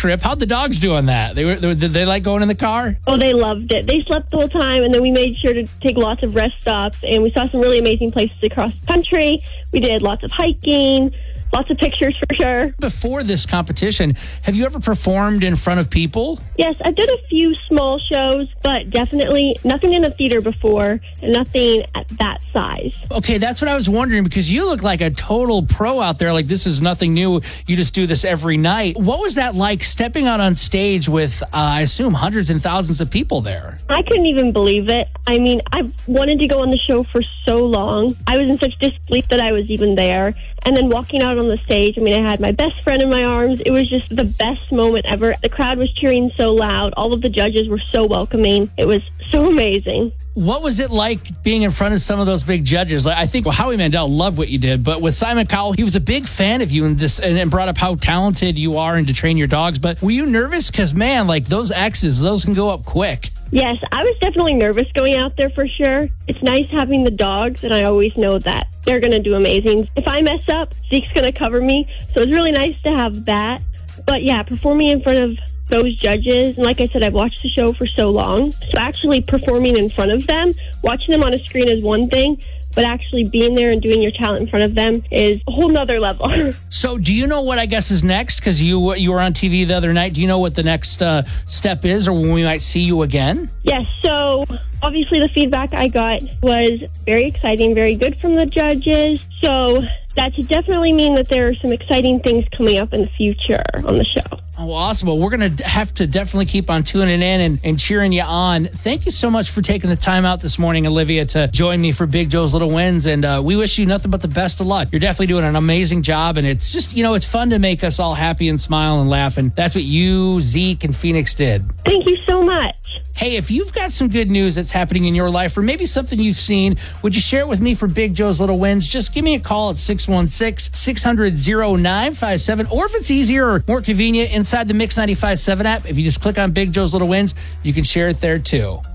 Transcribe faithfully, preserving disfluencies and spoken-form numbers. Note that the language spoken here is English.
trip. How'd the dogs do on that? They were, they, did they like going in the car? Oh, they loved it. They slept the whole time, and then we made sure to take lots of rest stops, and we saw some really amazing places across the country. We did lots of hiking, lots of pictures for sure. Before this competition, have you ever performed in front of people? Yes, I've done a few small shows, but definitely nothing in a theater before, and nothing at that size. Okay, that's what I was wondering, because you look like a total pro out there. Like, this is nothing new. You just do this every night. What was that like, stepping out on stage with, uh, I assume, hundreds and thousands of people there? I couldn't even believe it. I mean, I've wanted to go on the show for so long. I was in such disbelief that I was even there. And then walking out on the stage, I mean, I had my best friend in my arms. It was just the best moment ever. The crowd was cheering so loud. All of the judges were so welcoming. It was so amazing. What was it like being in front of some of those big judges? Like, I think well, Howie Mandel loved what you did, but with Simon Cowell, he was a big fan of you and this, and, and brought up how talented you are and to train your dogs. But were you nervous? Because, man, like those X's, those can go up quick. Yes, I was definitely nervous going out there for sure. It's nice having the dogs, and I always know that they're going to do amazing. If I mess up, Zeke's going to cover me. So it's really nice to have that. But yeah, performing in front of those judges, and like I said, I've watched the show for so long. So actually performing in front of them, watching them on a screen is one thing, but actually being there and doing your talent in front of them is a whole nother level. So do you know what I guess is next? Because you you were on T V the other night. Do you know what the next uh, step is, or when we might see you again? Yes, so obviously the feedback I got was very exciting, very good from the judges. So that should definitely mean that there are some exciting things coming up in the future on the show. Oh, awesome. Well, we're going to have to definitely keep on tuning in and, and cheering you on. Thank you so much for taking the time out this morning, Olivia, to join me for Big Joe's Little Wins. And uh, we wish you nothing but the best of luck. You're definitely doing an amazing job. And it's just, you know, it's fun to make us all happy and smile and laugh. And that's what you, Zeke, and Phoenix did. Thank you so much. Hey, if you've got some good news that's happening in your life, or maybe something you've seen, would you share it with me for Big Joe's Little Wins? Just give me a call at six one six, six hundred, nine five seven. Or if it's easier or more convenient, inside the Mix ninety-five point seven app, if you just click on Big Joe's Little Wins, you can share it there too.